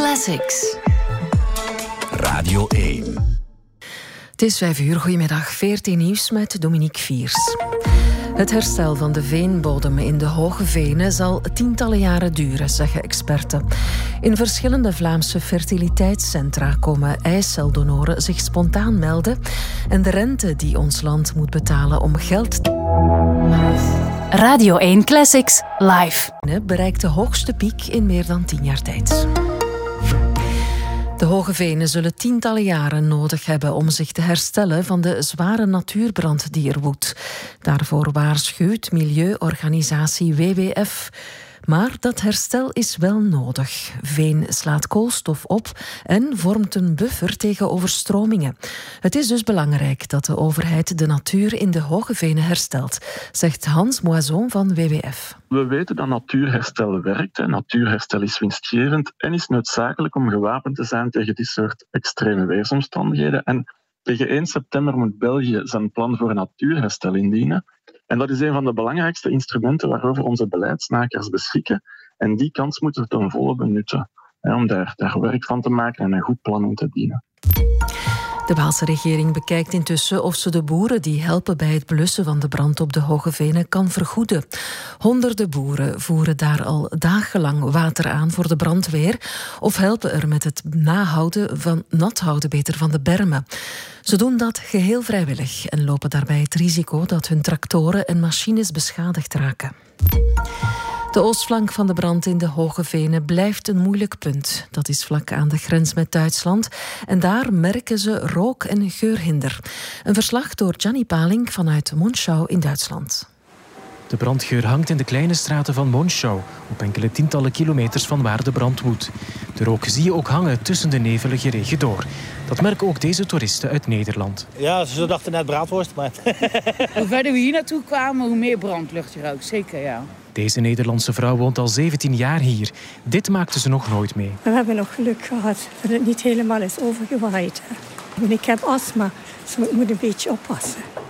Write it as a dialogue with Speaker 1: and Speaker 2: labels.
Speaker 1: Classics.
Speaker 2: Radio 1.
Speaker 1: Het is 5:00. Goedemiddag. 14 nieuws met Dominique Viers. Het herstel van de veenbodem in de Hoge Venen zal tientallen jaren duren, zeggen experten. In verschillende Vlaamse fertiliteitscentra komen eiceldonoren zich spontaan melden. En de rente die ons land moet betalen om geld
Speaker 3: Radio 1 Classics live
Speaker 1: bereikt de hoogste piek in meer dan 10 jaar tijd. De Hoge Venen zullen tientallen jaren nodig hebben om zich te herstellen van de zware natuurbrand die er woedt. Daarvoor waarschuwt milieuorganisatie WWF. Maar dat herstel is wel nodig. Veen slaat koolstof op en vormt een buffer tegen overstromingen. Het is dus belangrijk dat de overheid de natuur in de Hoge Venen herstelt, zegt Hans Moison van WWF.
Speaker 4: We weten dat natuurherstel werkt. Natuurherstel is winstgevend en is noodzakelijk om gewapend te zijn tegen dit soort extreme weersomstandigheden. En tegen 1 september moet België zijn plan voor natuurherstel indienen. En dat is een van de belangrijkste instrumenten waarover onze beleidsmakers beschikken. En die kans moeten we ten volle benutten. Om daar werk van te maken en een goed plan in te dienen.
Speaker 1: De Waalse regering bekijkt intussen of ze de boeren die helpen bij het blussen van de brand op de Hoge Venen kan vergoeden. Honderden boeren voeren daar al dagenlang water aan voor de brandweer of helpen er met het nat houden van de bermen. Ze doen dat geheel vrijwillig en lopen daarbij het risico dat hun tractoren en machines beschadigd raken. De oostflank van de brand in de Hoge Venen blijft een moeilijk punt. Dat is vlak aan de grens met Duitsland. En daar merken ze rook- en geurhinder. Een verslag door Gianni Paling vanuit Monschau in Duitsland.
Speaker 5: De brandgeur hangt in de kleine straten van Monschau, op enkele tientallen kilometers van waar de brand woedt. De rook zie je ook hangen tussen de nevelige regen door. Dat merken ook deze toeristen uit Nederland.
Speaker 6: Ja, ze dachten net braadworst, maar...
Speaker 7: Hoe verder we hier naartoe kwamen, hoe meer brandlucht je ruikt. Zeker, ja.
Speaker 5: Deze Nederlandse vrouw woont al 17 jaar hier. Dit maakte ze nog nooit mee.
Speaker 8: We hebben nog geluk gehad dat het niet helemaal is overgewaaid. Ik heb astma, dus ik moet een beetje oppassen.